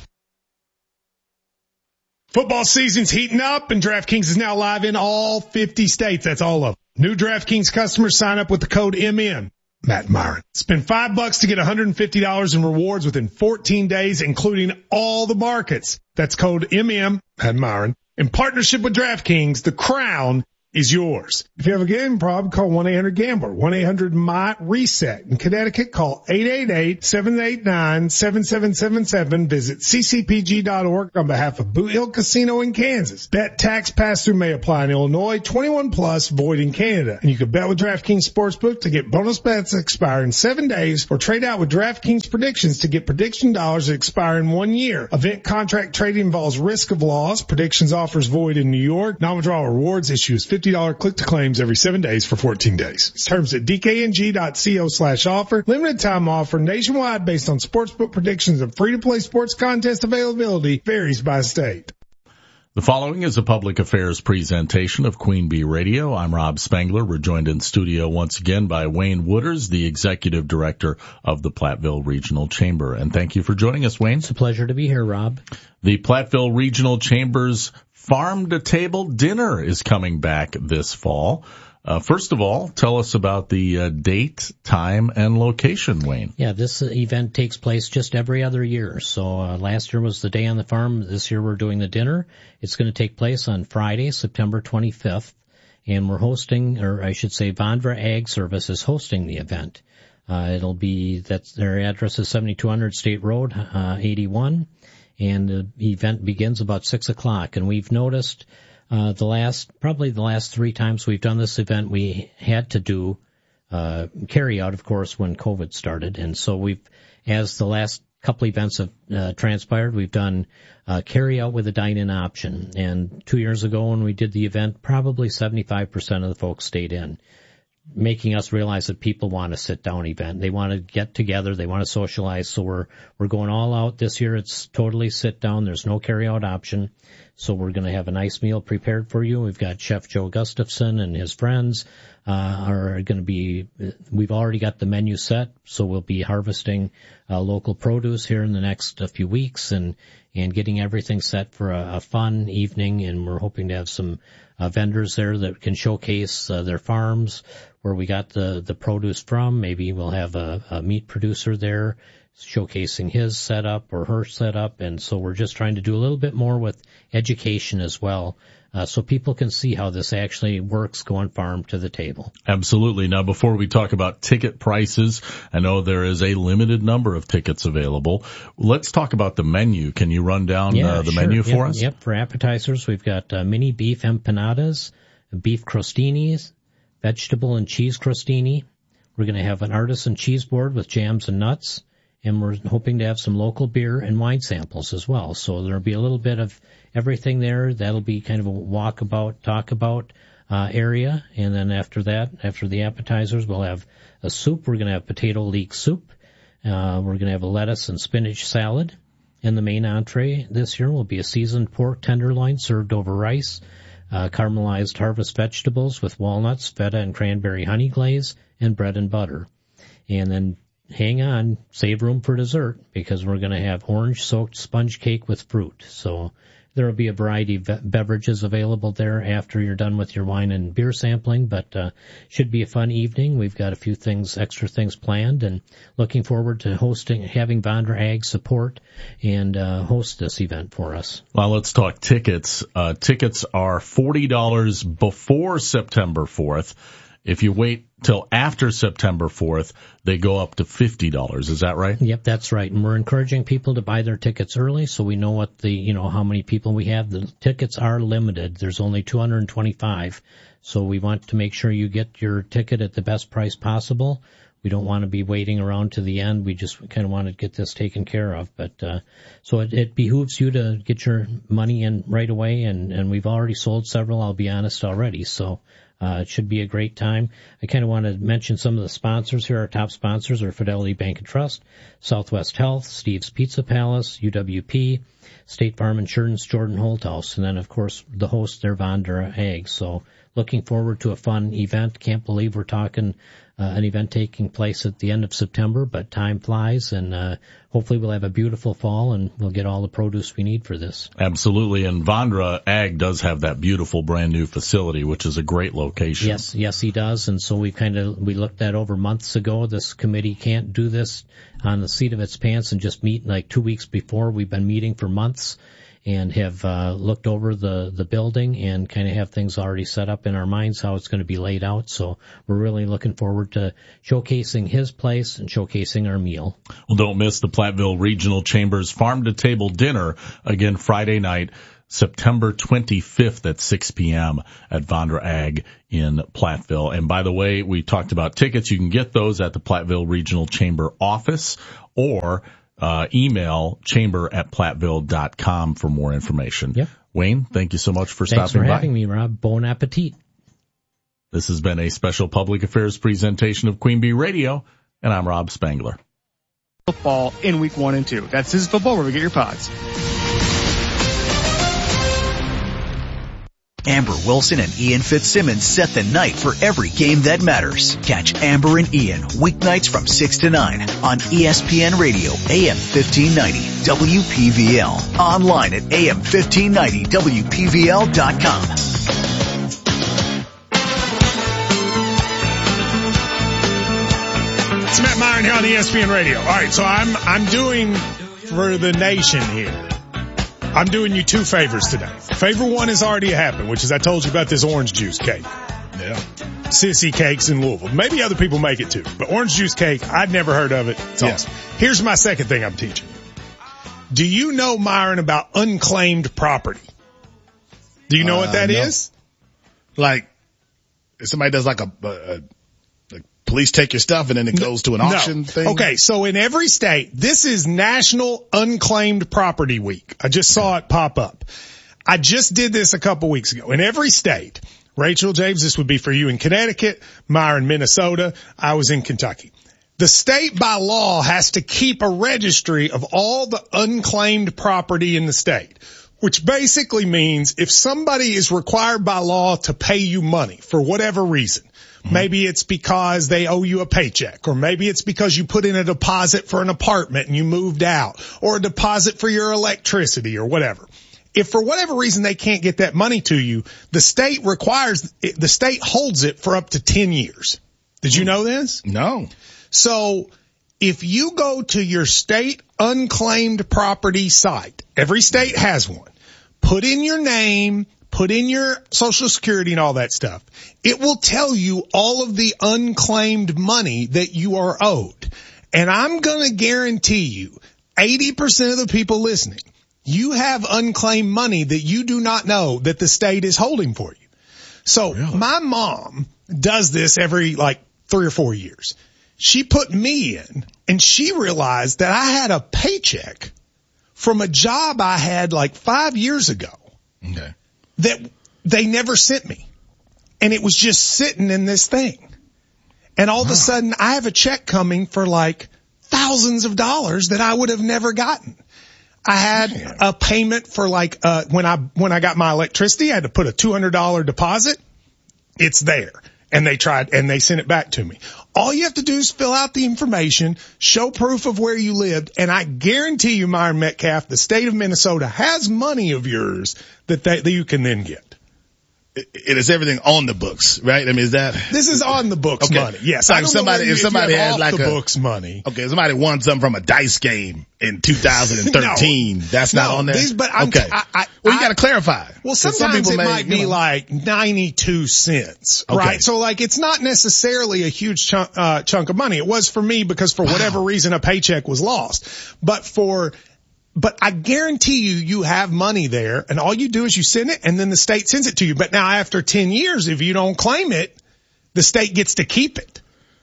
Football season's heating up and DraftKings is now live in all fifty states. That's all of them. New DraftKings customers sign up with the code M N. Matt Myron. Spend five bucks to get one hundred fifty dollars in rewards within fourteen days, including all the markets. That's code M M, Matt Myron. In partnership with DraftKings, the crown is yours. If you have a gambling problem, call one eight hundred gambler, one eight hundred M Y reset. In Connecticut, call eight eight eight, seven eight nine, seven seven seven seven. Visit c c p g dot org on behalf of Boot Hill Casino in Kansas. Bet tax pass-through may apply in Illinois, twenty-one plus, void in Canada. And you can bet with DraftKings Sportsbook to get bonus bets that expire in seven days or trade out with DraftKings predictions to get prediction dollars that expire in one year. Event contract trading involves risk of loss. Predictions offers void in New York. Non-withdrawal rewards issues fifty dollars click to claims every seven days for fourteen days. Terms at d k n g dot co slash offer. Limited time offer nationwide based on sportsbook predictions and free-to-play sports contest availability varies by state. The following is a public affairs presentation of Queen Bee Radio. I'm Rob Spangler. We're joined in studio once again by Wayne Wooders, the executive director of the Platteville Regional Chamber. And thank you for joining us, Wayne. It's a pleasure to be here, Rob. The Platteville Regional Chamber's Farm-to-Table Dinner is coming back this fall. Uh, first of all, tell us about the uh, date, time, and location, Wayne. Yeah, this uh, event takes place just every other year. So uh, last year was the day on the farm. This year we're doing the dinner. It's going to take place on Friday, September twenty-fifth, and we're hosting, or I should say Vondra Ag Service is hosting the event. Uh, it'll be, that's their address is seventy-two hundred State Road, uh, eighty-one. And the event begins about six o'clock. And we've noticed uh the last, probably the last three times we've done this event, we had to do uh carry out, of course, when COVID started. And so we've, as the last couple events have uh, transpired, we've done uh carry out with a dine-in option. And two years ago when we did the event, probably seventy-five percent of the folks stayed in, making us realize that people want a sit-down event. They want to get together. They want to socialize. So we're we're going all out this year. It's totally sit-down. There's no carry-out option. So we're going to have a nice meal prepared for you. We've got Chef Joe Gustafson and his friends uh, are going to be. We've already got the menu set, so we'll be harvesting uh, local produce here in the next uh, few weeks and and getting everything set for a, a fun evening. And we're hoping to have some uh, vendors there that can showcase uh, their farms, where we got the, the produce from. Maybe we'll have a, a meat producer there showcasing his setup or her setup. And so we're just trying to do a little bit more with education as well, uh, so people can see how this actually works going farm to the table. Absolutely. Now, before we talk about ticket prices, I know there is a limited number of tickets available. Let's talk about the menu. Can you run down yeah, uh, the sure. menu for yep, us? Yep. For appetizers, we've got uh, mini beef empanadas, beef crostinis, vegetable and cheese crostini. We're going to have an artisan cheese board with jams and nuts, and we're hoping to have some local beer and wine samples as well. So there'll be a little bit of everything there. That'll be kind of a walkabout, talk about uh, area. And then after that, after the appetizers, we'll have a soup. We're going to have potato leek soup. Uh, we're going to have a lettuce and spinach salad. And the main entree this year will be a seasoned pork tenderloin served over rice, uh, caramelized harvest vegetables with walnuts, feta, and cranberry honey glaze, and bread and butter. And then hang on, save room for dessert, because we're going to have orange-soaked sponge cake with fruit. So there will be a variety of beverages available there after you're done with your wine and beer sampling, but uh should be a fun evening. We've got a few things, extra things planned, and looking forward to hosting, having Vondra Ag support and uh host this event for us. Well, let's talk tickets. Uh tickets are forty dollars before September fourth. If you wait till after September fourth, they go up to fifty dollars. Is that right? Yep, that's right. And we're encouraging people to buy their tickets early so we know what the, you know, how many people we have. The tickets are limited. There's only two hundred twenty-five. So we want to make sure you get your ticket at the best price possible. We don't want to be waiting around to the end. We just kind of want to get this taken care of. But, uh, so it, it behooves you to get your money in right away. And, and we've already sold several, I'll be honest, already. So, Uh, it should be a great time. I kind of want to mention some of the sponsors here. Our top sponsors are Fidelity Bank and Trust, Southwest Health, Steve's Pizza Palace, U W P, State Farm Insurance, Jordan Holthouse, and then, of course, the host, their Vondra Ag. So looking forward to a fun event. Can't believe we're talking uh, an event taking place at the end of September, but time flies, and uh, hopefully we'll have a beautiful fall, and we'll get all the produce we need for this. Absolutely, and Vondra Ag does have that beautiful brand new facility, which is a great location. Yes, yes, he does, and so we kind of we looked that over months ago. This committee can't do this on the seat of its pants and just meet like two weeks before. We've been meeting for months and have uh, looked over the, the building and kind of have things already set up in our minds how it's going to be laid out. So we're really looking forward to showcasing his place and showcasing our meal. Well, don't miss the Platteville Regional Chamber's Farm to Table Dinner, again Friday night, September twenty-fifth at six p.m. at Vondra Ag in Platteville. And by the way, we talked about tickets. You can get those at the Platteville Regional Chamber office or Uh, email chamber at platteville dot com for more information. Yep. Wayne, thank you so much for Thanks stopping by. Thanks for having me, Rob. Bon appetit. This has been a special public affairs presentation of Queen Bee Radio, and I'm Rob Spangler. Football in week one and two. That's This Is Football, where we get your pods. Amber Wilson and Ian Fitzsimmons set the night for every game that matters. Catch Amber and Ian weeknights from six to nine on E S P N Radio, A M fifteen ninety, W P V L. Online at A M fifteen ninety W P V L dot com. It's Matt Myron here on E S P N Radio. All right, so I'm I'm doing for the nation here. I'm doing you two favors today. Favor one has already happened, which is I told you about this orange juice cake. Yeah. Sissy Cakes in Louisville. Maybe other people make it too, but orange juice cake, I'd never heard of it. It's yeah. awesome. Here's my second thing I'm teaching you. Do you know, Myron, about unclaimed property? Do you know uh, what that no. is? Like, if somebody does like a, a, a police take your stuff and then it goes to an auction no. thing? Okay, so in every state, this is National Unclaimed Property Week. I just saw it pop up. I just did this a couple weeks ago. In every state, Rachel, James, this would be for you in Connecticut, Myron, Minnesota. I was in Kentucky. The state by law has to keep a registry of all the unclaimed property in the state, which basically means if somebody is required by law to pay you money for whatever reason, mm-hmm. maybe it's because they owe you a paycheck, or maybe it's because you put in a deposit for an apartment and you moved out, or a deposit for your electricity or whatever. If for whatever reason they can't get that money to you, the state requires, the state holds it for up to ten years. Did you know this? No. So if you go to your state unclaimed property site, every state has one, put in your name, put in your social security and all that stuff, it will tell you all of the unclaimed money that you are owed. And I'm going to guarantee you eighty percent of the people listening, you have unclaimed money that you do not know that the state is holding for you. So really? My mom does this every like three or four years. She put me in and she realized that I had a paycheck from a job I had like five years ago okay. that they never sent me. And it was just sitting in this thing. And all wow. of a sudden I have a check coming for like thousands of dollars that I would have never gotten. I had Man. a payment for like, uh, when I, when I got my electricity, I had to put a two hundred dollars deposit. It's there. And they tried, and they sent it back to me. All you have to do is fill out the information, show proof of where you lived, and I guarantee you, Myron Metcalf, the state of Minnesota has money of yours that, they, that you can then get. It, it is everything on the books, right? I mean, is that this is on the books okay. money? Yes. Like if somebody, if somebody had like the a books money, okay, somebody won something from a dice game in two thousand thirteen. no, that's no, not on there. These, but I'm, okay. I, I, well, you I, got to clarify. Well, sometimes some people it may, might be you know, like ninety-two cents, okay. right? So like it's not necessarily a huge chunk, uh, chunk of money. It was for me because for whatever wow. reason a paycheck was lost, but for. But I guarantee you, you have money there, and all you do is you send it, and then the state sends it to you. But now after ten years, if you don't claim it, the state gets to keep it.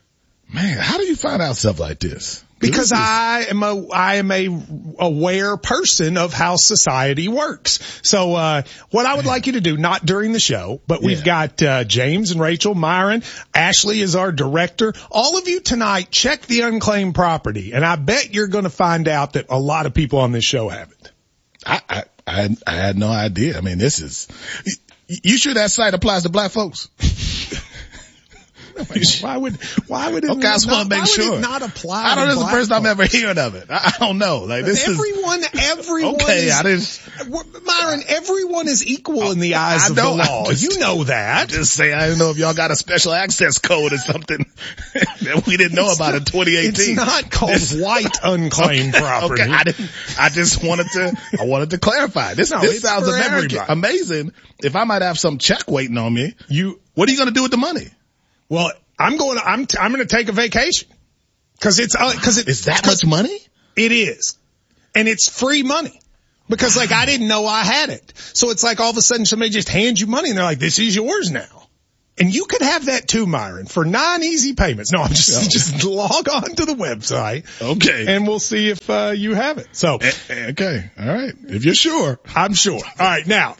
Man, how do you find out stuff like this? Because I am a, I am a aware person of how society works. So, uh, what I would like you to do, not during the show, but we've yeah. got, uh, James and Rachel, Myron, Ashley is our director. All of you tonight, check the unclaimed property. And I bet you're going to find out that a lot of people on this show haven't. I, I, I, I had no idea. I mean, this is, you sure that site applies to black folks? Why would, why would it okay, I just want to make sure. not apply? I don't know. This is the first time I'm folks? ever hearing of it. I, I don't know. Like this everyone, is. Everyone, okay, is, I just. Myron, everyone is equal in the eyes I of know, the law. just, you know that. Just say, I don't know if y'all got a special access code or something that we didn't know it's about not, in twenty eighteen. It's not called this, white unclaimed okay, property. Okay, I didn't, I just wanted to, I wanted to clarify. This, no, this sounds American, everybody. amazing. If I might have some check waiting on me, you, what are you going to do with the money? Well, I'm going to, I'm, I'm going to take a vacation. Cause it's, uh, cause it, is that much money? It is. And it's free money. Because like I didn't know I had it. So it's like all of a sudden somebody just hands you money and they're like, this is yours now. And you could have that too, Myron, for nine easy payments. No, I'm just, just log on to the website. Okay. And we'll see if, uh, you have it. So. Okay. All right. If you're sure. I'm sure. All right. Now,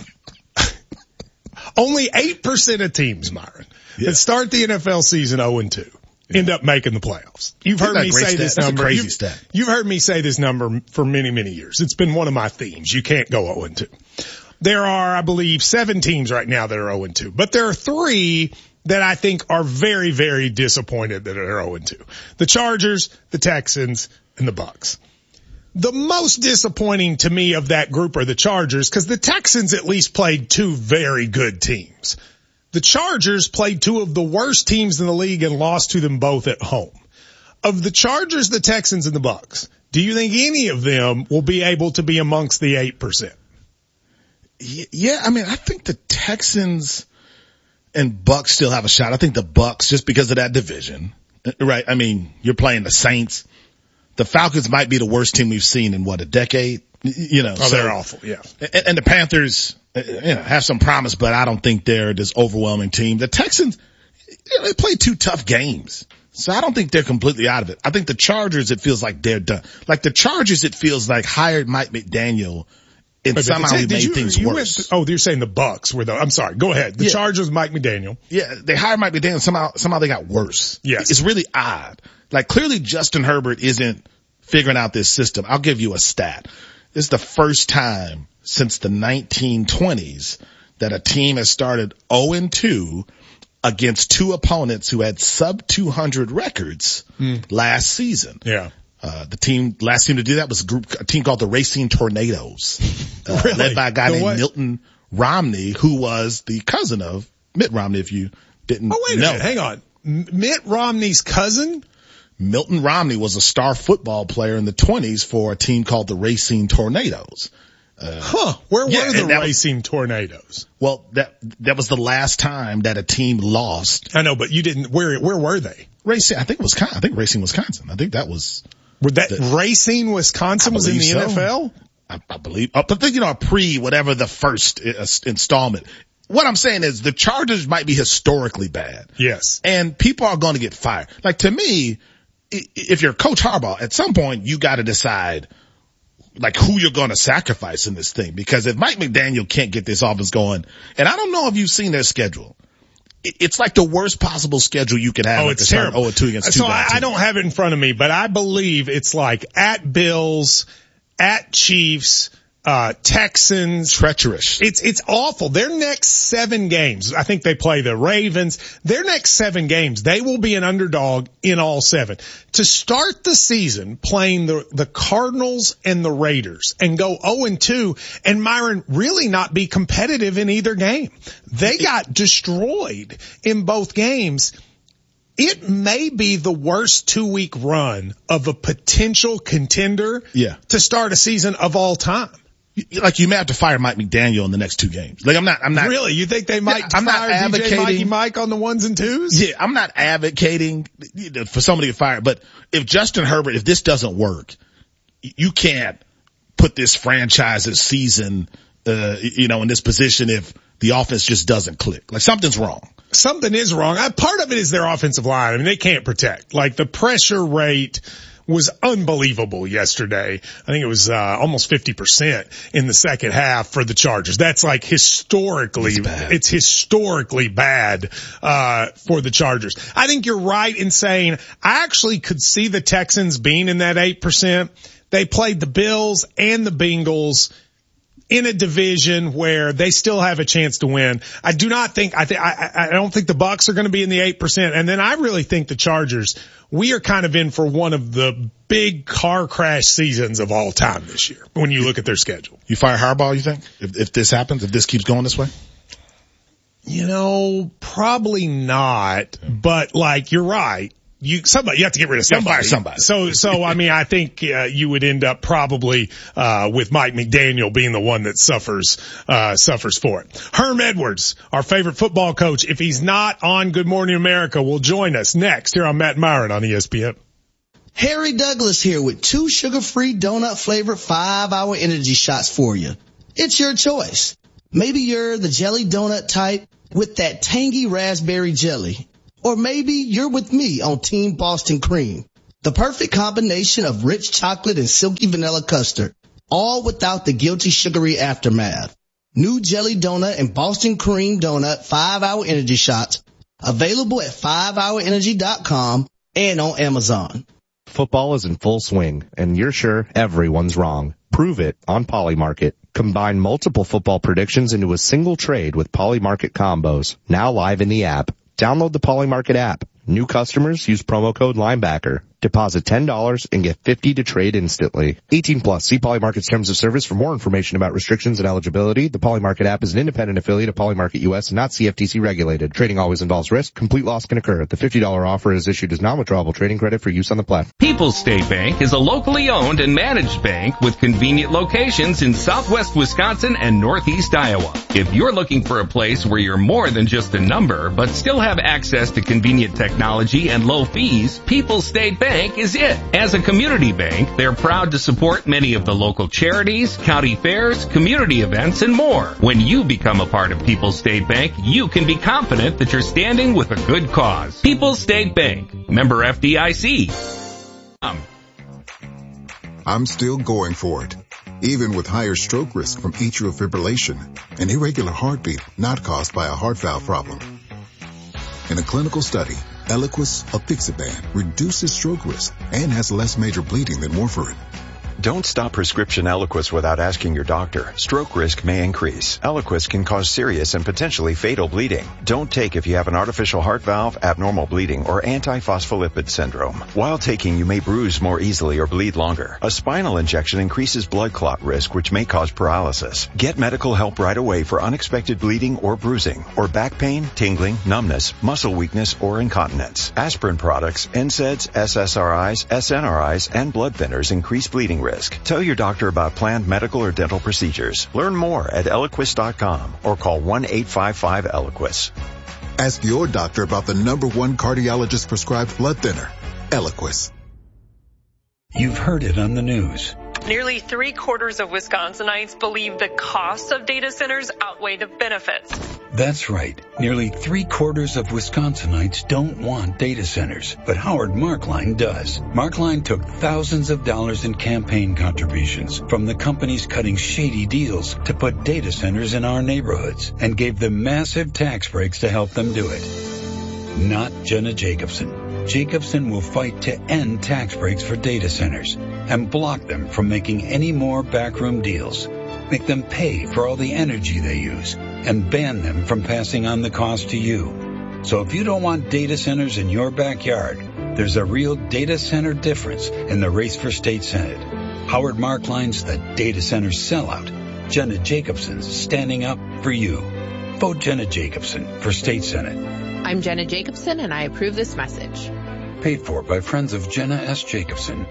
only eight percent of teams, Myron, yeah. that start the N F L season oh and two. End up making the playoffs. You've heard me say stat. this That's number. A crazy you've, stat. You've heard me say this number for many, many years. It's been one of my themes. You can't go oh and two. There are, I believe, seven teams right now that are oh and two, but there are three that I think are very, very disappointed that are oh and two. The Chargers, the Texans, and the Bucs. The most disappointing to me of that group are the Chargers because the Texans at least played two very good teams. The Chargers played two of the worst teams in the league and lost to them both at home. Of the Chargers, the Texans, and the Bucs, do you think any of them will be able to be amongst the eight percent? Yeah, I mean, I think the Texans and Bucs still have a shot. I think the Bucs, just because of that division, right? I mean, you're playing the Saints. The Falcons might be the worst team we've seen in what, a decade? You know, oh, so, they're awful. Yeah. And, and the Panthers, you know, have some promise, but I don't think they're this overwhelming team. The Texans, you know, they played two tough games. So I don't think they're completely out of it. I think the Chargers, it feels like they're done. Like the Chargers, it feels like hired Mike McDaniel and Wait, somehow he made you, things you worse. Went, oh, you're saying the Bucs were the, I'm sorry, go ahead. The yeah. Chargers, Mike McDaniel. Yeah, they hired Mike McDaniel. Somehow, somehow they got worse. Yes. It's really odd. Like clearly Justin Herbert isn't figuring out this system. I'll give you a stat. This is the first time since the nineteen twenties that a team has started oh and two against two opponents who had sub two hundred records mm. last season. Yeah. Uh, the team, last team to do that was a group, a team called the Racing Tornadoes, uh, really? led by a guy the named what? Milton Romney, who was the cousin of Mitt Romney, if you didn't Oh, wait a know. minute. Hang on. Mitt Romney's cousin? Milton Romney was a star football player in the twenties for a team called the Racing Tornadoes. Uh, huh. Where yeah, were the Racing was, Tornadoes? Well, that, that was the last time that a team lost. I know, but you didn't, where, where were they? Racing, I think Wisconsin, I think Racing, Wisconsin. I think that was. Were that the, Racing, Wisconsin was in the so. N F L? I, I believe, I think, you know, a pre, whatever the first uh, installment. What I'm saying is the Chargers might be historically bad. Yes. And people are going to get fired. Like to me, if you're Coach Harbaugh, at some point you got to decide like who you're going to sacrifice in this thing. Because if Mike McDaniel can't get this offense going, and I don't know if you've seen their schedule. It's like the worst possible schedule you could have. Oh, it's terrible. oh and two against two so I, I don't have it in front of me, but I believe it's like at Bills, at Chiefs, uh, Texans. Treacherous. It's, it's awful. Their next seven games, I think they play the Ravens. Their next seven games, they will be an underdog in all seven. To start the season playing the, the Cardinals and the Raiders and go oh and two and Myron really not be competitive in either game. They got destroyed in both games. It may be the worst two week run of a potential contender yeah. to start a season of all time. Like you may have to fire Mike McDaniel in the next two games. Like I'm not, I'm not. Really? You think they might yeah, I'm fire not advocating, D J Mikey Mike on the ones and twos? Yeah, I'm not advocating for somebody to get fired, but if Justin Herbert, if this doesn't work, you can't put this franchise's season, uh, you know, in this position if the offense just doesn't click. Like something's wrong. Something is wrong. I, part of it is their offensive line. I mean, they can't protect. Like the pressure rate was unbelievable yesterday. I think it was uh almost fifty percent in the second half for the Chargers. That's like historically, it's historically bad uh for the Chargers. I think you're right in saying I actually could see the Texans being in that eight percent. They played the Bills and the Bengals in a division where they still have a chance to win. I do not think, I think, I, I don't think the Bucks are going to be in the eight percent. And then I really think the Chargers, we are kind of in for one of the big car crash seasons of all time this year when you look at their schedule. You fire Harbaugh, you think? If, if this happens, if this keeps going this way? You know, probably not, but like, you're right. You, somebody, you have to get rid of somebody. Somebody. So, so, I mean, I think, uh, you would end up probably, uh, with Mike McDaniel being the one that suffers, uh, suffers for it. Herm Edwards, our favorite football coach, if he's not on Good Morning America, will join us next here on Matt Myron on E S P N. Harry Douglas here with two sugar-free donut flavored five hour energy shots for you. It's your choice. Maybe you're the jelly donut type with that tangy raspberry jelly. Or maybe you're with me on Team Boston Cream, the perfect combination of rich chocolate and silky vanilla custard, all without the guilty sugary aftermath. New jelly donut and Boston Cream donut five hour energy shots available at five hour energy dot com and on Amazon. Football is in full swing, and you're sure everyone's wrong. Prove it on Polymarket. Combine multiple football predictions into a single trade with Polymarket combos, now live in the app. Download the Polymarket app. New customers use promo code Linebacker. Deposit ten dollars and get fifty dollars to trade instantly. eighteen plus. See Polymarket's terms of service for more information about restrictions and eligibility. The Polymarket app is an independent affiliate of Polymarket U S and not C F T C regulated. Trading always involves risk. Complete loss can occur. The fifty dollars offer is issued as non-withdrawable trading credit for use on the platform. People's State Bank is a locally owned and managed bank with convenient locations in southwest Wisconsin and northeast Iowa. If you're looking for a place where you're more than just a number, but still have access to convenient technology and low fees, People's State Bank is it. As a community bank, they're proud to support many of the local charities, county fairs, community events, and more. When you become a part of People's State Bank, you can be confident that you're standing with a good cause. People's State Bank, member F D I C. Um. I'm still going for it, even with higher stroke risk from atrial fibrillation, an irregular heartbeat not caused by a heart valve problem. In a clinical study, Eliquis apixaban reduces stroke risk and has less major bleeding than warfarin. Don't stop prescription Eliquis without asking your doctor. Stroke risk may increase. Eliquis can cause serious and potentially fatal bleeding. Don't take if you have an artificial heart valve, abnormal bleeding, or antiphospholipid syndrome. While taking, you may bruise more easily or bleed longer. A spinal injection increases blood clot risk, which may cause paralysis. Get medical help right away for unexpected bleeding or bruising, or back pain, tingling, numbness, muscle weakness, or incontinence. Aspirin products, N SAIDs, S S R Is, S N R Is, and blood thinners increase bleeding risk. Tell your doctor about planned medical or dental procedures. Learn more at Eliquis dot com or call one eight five five Eliquis. Ask your doctor about the number one cardiologist prescribed blood thinner, Eliquis. You've heard it on the news. Nearly three quarters of Wisconsinites believe the costs of data centers outweigh the benefits. That's right. Nearly three quarters of Wisconsinites don't want data centers, but Howard Markline does. Markline took thousands of dollars in campaign contributions from the companies cutting shady deals to put data centers in our neighborhoods and gave them massive tax breaks to help them do it. Not Jenna Jacobson. Jacobson will fight to end tax breaks for data centers and block them from making any more backroom deals, make them pay for all the energy they use, and ban them from passing on the cost to you. So if you don't want data centers in your backyard, there's a real data center difference in the race for state senate. Howard Markline's the data center sellout. Jenna Jacobson's standing up for you. Vote Jenna Jacobson for state senate. I'm Jenna Jacobson, and I approve this message. Paid for by friends of Jenna S. Jacobson.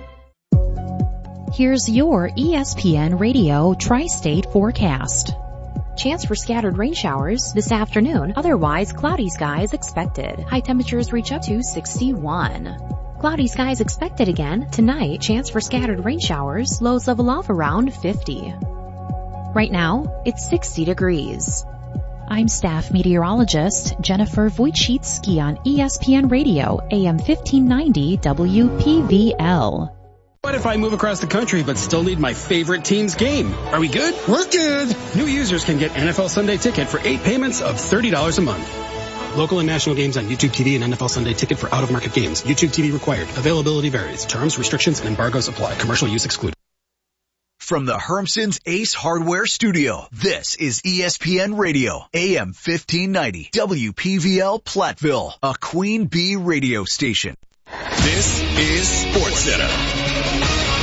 Here's your E S P N Radio Tri-State forecast. Chance for scattered rain showers this afternoon. Otherwise, cloudy skies expected. High temperatures reach up to sixty-one. Cloudy skies expected again tonight. Chance for scattered rain showers. Lows level off around fifty. Right now, it's sixty degrees. I'm staff meteorologist Jennifer Wojcicki on E S P N Radio, A M fifteen ninety W P V L. What if I move across the country but still need my favorite team's game? Are we good? We're good. New users can get N F L Sunday Ticket for eight payments of thirty dollars a month. Local and national games on YouTube T V and N F L Sunday Ticket for out-of-market games. YouTube T V required. Availability varies. Terms, restrictions, and embargoes apply. Commercial use excluded. from the Hermson's Ace Hardware Studio, this is E S P N Radio, A M fifteen ninety, W P V L Platteville, a Queen Bee radio station. This is SportsCenter.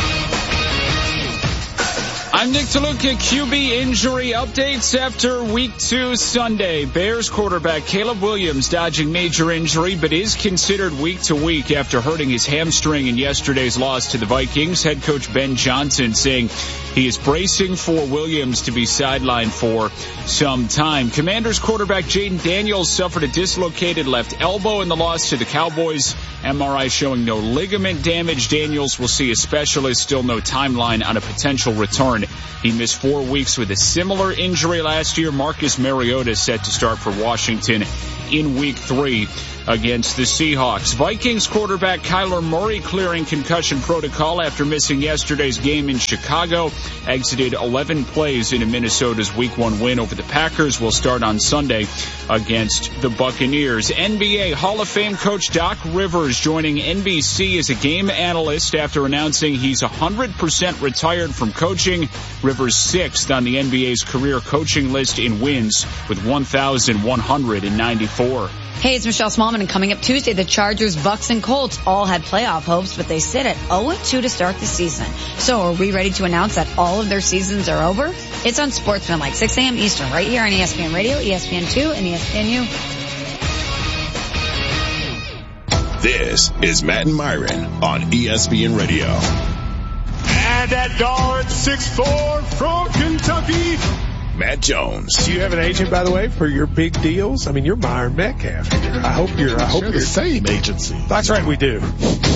I'm Nick DeLuca. Q B injury updates after week two Sunday. Bears quarterback Caleb Williams dodging major injury, but is considered week to week after hurting his hamstring in yesterday's loss to the Vikings. Head coach Ben Johnson saying he is bracing for Williams to be sidelined for some time. Commanders quarterback Jaden Daniels suffered a dislocated left elbow in the loss to the Cowboys. M R I showing no ligament damage. Daniels will see a specialist. Still no timeline on a potential return. He missed four weeks with a similar injury last year. Marcus Mariota set to start for Washington in week three against the Seahawks. Vikings quarterback Kyler Murray clearing concussion protocol after missing yesterday's game in Chicago. Exited eleven plays into Minnesota's week one win over the Packers. Will start on Sunday against the Buccaneers. N B A Hall of Fame coach Doc Rivers joining N B C as a game analyst after announcing he's one hundred percent retired from coaching. Rivers sixth on the N B A's career coaching list in wins with one thousand one hundred ninety-four. Hey, it's Michelle Smallman, and coming up Tuesday, the Chargers, Bucks, and Colts all had playoff hopes, but they sit at oh and two to start the season. So are we ready to announce that all of their seasons are over? It's on Sportsman, like six a.m. Eastern, right here on E S P N Radio, E S P N two, and E S P N U. This is Matt and Myron on E S P N Radio. And at guard, six foot four from Kentucky, Matt Jones. Do you have an agent, by the way, for your big deals? I mean, you're Myron Metcalf here. I hope you're, I hope Sure, you're the same agency. That's right, we do.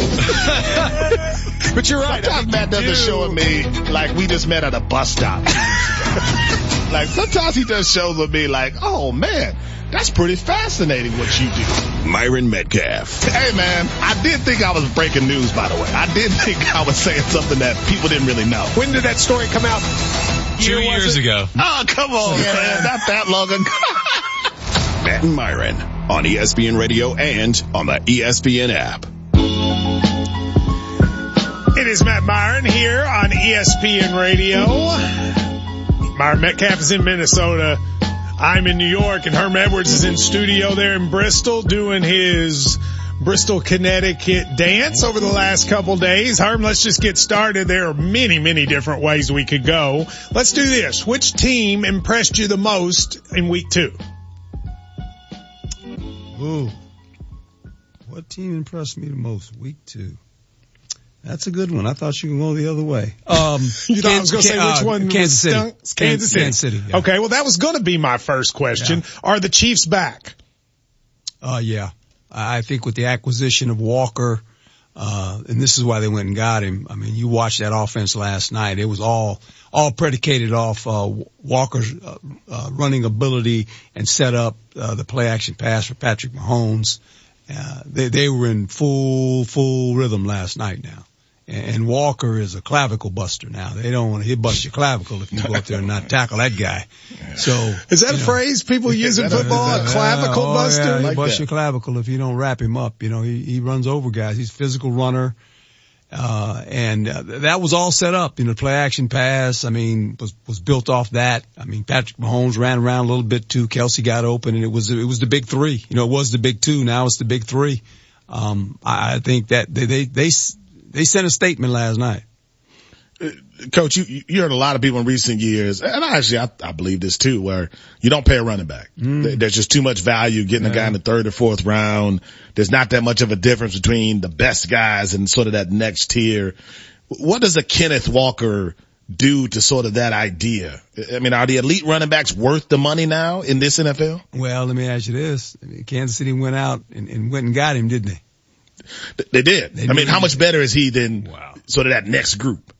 But you're right. Sometimes I mean, Matt doesn't do. show me like we just met at a bus stop. Like sometimes he just shows me like, oh man, that's pretty fascinating what you do. Myron Metcalf. Hey man, I did think I was breaking news, by the way. I did think I was saying something that people didn't really know. When did that story come out? Two years ago. Oh, come on, man. Not that long ago. Matt and Myron on E S P N Radio and on the E S P N app. It is Matt Myron here on E S P N Radio. Myron Metcalf is in Minnesota. I'm in New York, and Herm Edwards is in studio there in Bristol doing his Bristol, Connecticut dance over the last couple days. Herm, let's just get started. There are many, many different ways we could go. Let's do this. Which team impressed you the most in week two? Ooh. What team impressed me the most? Week two. That's a good one. I thought you could go the other way. Um, you thought I was going to say which uh, one? Kansas City. Kansas, Kansas City. Kansas City. Yeah. Okay, well that was going to be my first question. Yeah. Are the Chiefs back? Uh, yeah. I think with the acquisition of Walker, uh, and this is why they went and got him. I mean, you watched that offense last night. It was all, all predicated off, uh, Walker's, uh, uh, running ability and set up, uh, the play action pass for Patrick Mahomes. Uh, they, they were in full, full rhythm last night now. And Walker is a clavicle buster now. They don't want to hit bust your clavicle if you go out there and not tackle that guy. So is that a know, phrase people use in football? A clavicle oh, buster? Yeah, he like busts that. your clavicle if you don't wrap him up. You know, he, he runs over guys. He's a physical runner. Uh, and uh, that was all set up. You know, play action pass, I mean, was, was built off that. I mean, Patrick Mahomes ran around a little bit too. Kelsey got open, and it was, it was the big three. You know, it was the big two. Now it's the big three. Um, I, I think that they, they, they, they sent a statement last night. Coach, you, you heard a lot of people in recent years, and I actually, I, I believe this too, where you don't pay a running back. Mm. There's just too much value getting yeah. a guy in the third or fourth round. There's not that much of a difference between the best guys and sort of that next tier. What does a Kenneth Walker do to sort of that idea? I mean, are the elite running backs worth the money now in this N F L? Well, let me ask you this. I mean, Kansas City went out and, and went and got him, didn't they? They did. They I mean, how much better is he than wow. sort of that next group?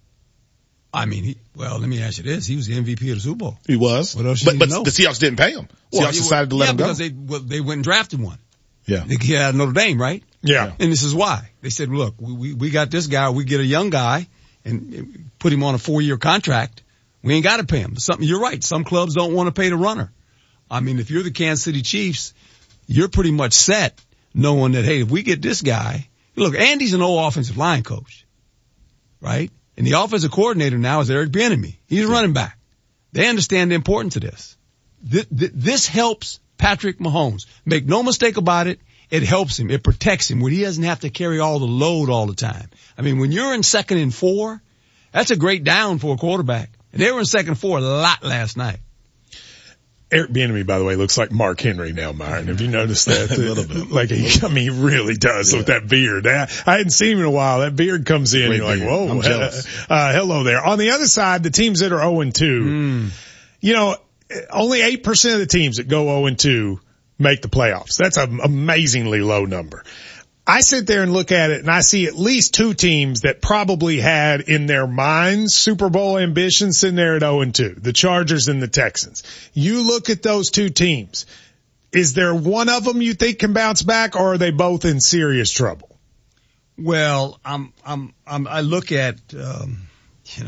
I mean, he, well, let me ask you this. He was the M V P of the Super Bowl. He was. What else but but know? the Seahawks didn't pay him. Well, Seahawks decided to let yeah, him go. because they, well, they went and drafted one. Yeah. They had Notre Dame, right? Yeah. And this is why. They said, look, we, we, we got this guy. We get a young guy and put him on a four-year contract. We ain't got to pay him. Something, you're right. Some clubs don't want to pay the runner. I mean, if you're the Kansas City Chiefs, you're pretty much set knowing that, hey, if we get this guy, look, Andy's an old offensive line coach, right? And the offensive coordinator now is Eric Bieniemy. He's a running back. They understand the importance of this. This, this helps Patrick Mahomes. Make no mistake about it. It helps him. It protects him where he doesn't have to carry all the load all the time. I mean, when you're in second and four, that's a great down for a quarterback. And they were in second and four a lot last night. Eric Bieniemy, by the way, looks like Mark Henry now, Myron. Have you noticed that? A little bit. Like, he, I mean, he really does yeah. with that beard. I, I hadn't seen him in a while. That beard comes in. Great you're beard. Like, whoa. I'm jealous. Uh, hello there. On the other side, the teams that are oh and two, mm. you know, only eight percent of the teams that go oh and two make the playoffs. That's an amazingly low number. I sit there and look at it and I see at least two teams that probably had in their minds Super Bowl ambitions sitting there at oh and two, the Chargers and the Texans. You look at those two teams. Is there one of them you think can bounce back, or are they both in serious trouble? Well, I'm, I'm, I'm I look at, um,